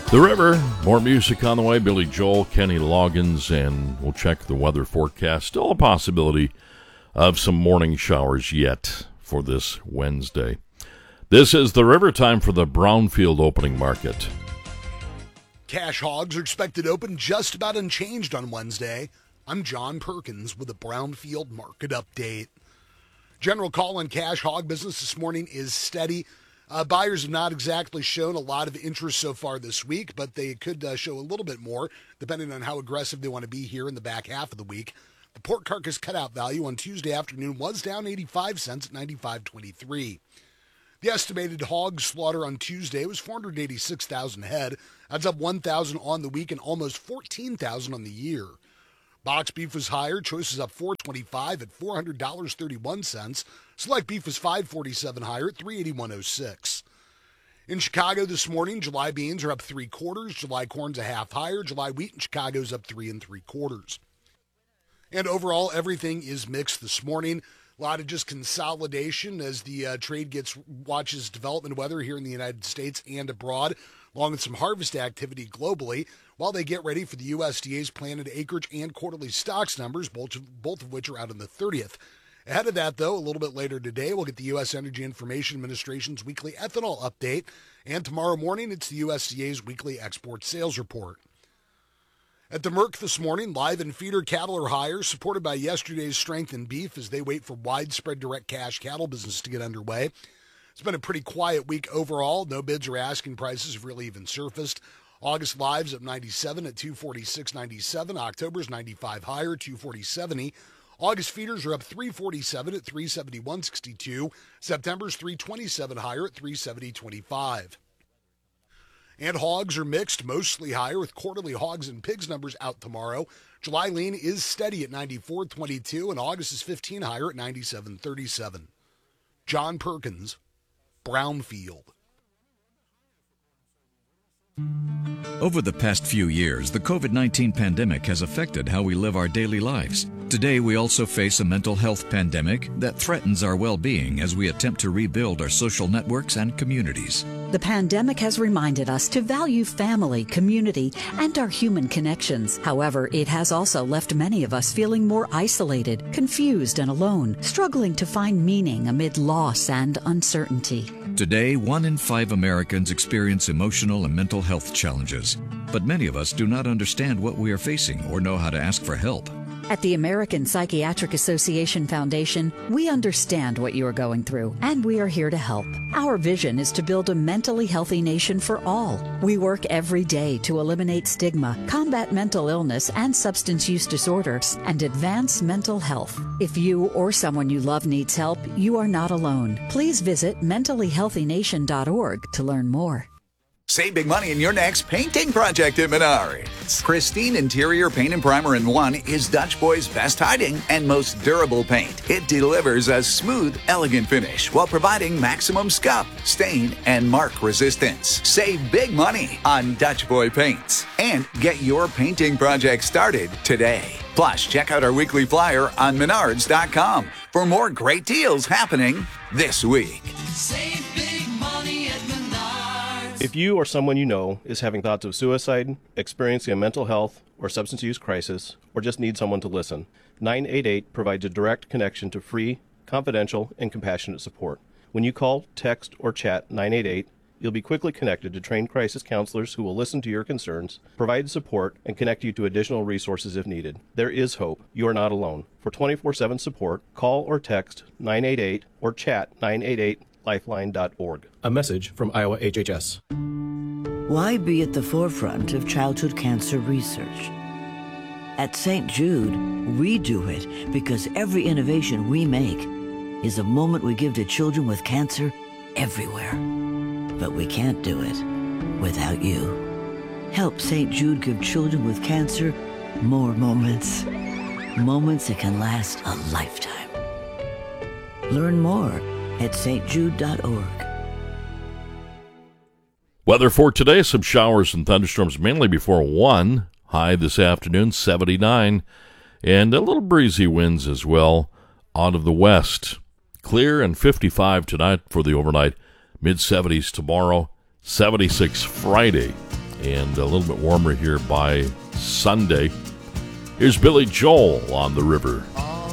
The River, more music on the way. Billy Joel, Kenny Loggins, and we'll check the weather forecast. Still a possibility of some morning showers yet for this Wednesday. This is The River, time for the Brownfield opening market. Cash hogs are expected to open just about unchanged on Wednesday. I'm John Perkins with a Brownfield market update. General call on cash hog business this morning is steady. Buyers have not exactly shown a lot of interest so far this week, but they could show a little bit more depending on how aggressive they want to be here in the back half of the week. The pork carcass cutout value on Tuesday afternoon was down 85 cents at 95.23. The estimated hog slaughter on Tuesday was 486,000 head. That's up 1,000 on the week and almost 14,000 on the year. Box beef was higher. Choice is up $4.25 at $400.31. Select beef was $5.47 higher at $381.06. In Chicago this morning, July beans are up 3/4. July corn's a half higher. July wheat in Chicago's up 3 3/4. And overall, everything is mixed this morning. A lot of just consolidation as the trade watches development weather here in the United States and abroad, along with some harvest activity globally, while they get ready for the USDA's planted acreage and quarterly stocks numbers, both of which are out on the 30th. Ahead of that, though, a little bit later today, we'll get the U.S. Energy Information Administration's weekly ethanol update, and tomorrow morning, it's the USDA's weekly export sales report. At the Merc this morning, live and feeder cattle are higher, supported by yesterday's strength in beef as they wait for widespread direct cash cattle business to get underway. It's been a pretty quiet week overall. No bids or asking prices have really even surfaced. August lives up 97 at 246.97. October's 95 higher, 240.70. August feeders are up 347 at 371.62. September's 327 higher at 370.25. And hogs are mixed, mostly higher, with quarterly hogs and pigs numbers out tomorrow. July lean is steady at 94.22, and August is 15 higher at 97.37. John Perkins, Brownfield. Over the past few years, the COVID-19 pandemic has affected how we live our daily lives. Today, we also face a mental health pandemic that threatens our well-being as we attempt to rebuild our social networks and communities. The pandemic has reminded us to value family, community, and our human connections. However, it has also left many of us feeling more isolated, confused, and alone, struggling to find meaning amid loss and uncertainty. Today, 1 in 5 Americans experience emotional and mental health challenges, but many of us do not understand what we are facing or know how to ask for help. At the American Psychiatric Association Foundation, we understand what you are going through, and we are here to help. Our vision is to build a mentally healthy nation for all. We work every day to eliminate stigma, combat mental illness and substance use disorders, and advance mental health. If you or someone you love needs help, you are not alone. Please visit mentallyhealthynation.org to learn more. Save big money in your next painting project at Menards. Pristine Interior Paint and Primer in One is Dutch Boy's best hiding and most durable paint. It delivers a smooth, elegant finish while providing maximum scuff, stain, and mark resistance. Save big money on Dutch Boy paints and get your painting project started today. Plus, check out our weekly flyer on Menards.com for more great deals happening this week. Save big money at Menards. If you or someone you know is having thoughts of suicide, experiencing a mental health or substance use crisis, or just need someone to listen, 988 provides a direct connection to free, confidential, and compassionate support. When you call, text, or chat 988, you'll be quickly connected to trained crisis counselors who will listen to your concerns, provide support, and connect you to additional resources if needed. There is hope. You are not alone. For 24/7 support, call or text 988 or chat 988lifeline.org. A message from Iowa HHS. Why be at the forefront of childhood cancer research? At St. Jude, we do it because every innovation we make is a moment we give to children with cancer everywhere. But we can't do it without you. Help St. Jude give children with cancer more moments. Moments that can last a lifetime. Learn more at stjude.org. Weather for today, some showers and thunderstorms mainly before 1. High this afternoon, 79. And a little breezy winds as well out of the west. Clear and 55 tonight for the overnight. Mid-70s tomorrow, 76 Friday. and a little bit warmer here by Sunday. Here's Billy Joel on the river.